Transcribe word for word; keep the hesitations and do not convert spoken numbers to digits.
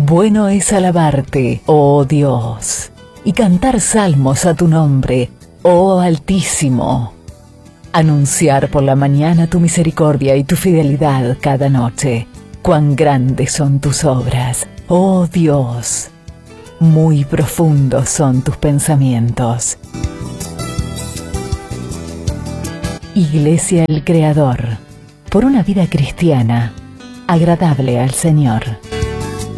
Bueno es alabarte, oh Dios, y cantar salmos a tu nombre, oh Altísimo. Anunciar por la mañana tu misericordia y tu fidelidad cada noche. Cuán grandes son tus obras, oh Dios. Muy profundos son tus pensamientos. Iglesia El Creador, por una vida cristiana agradable al Señor.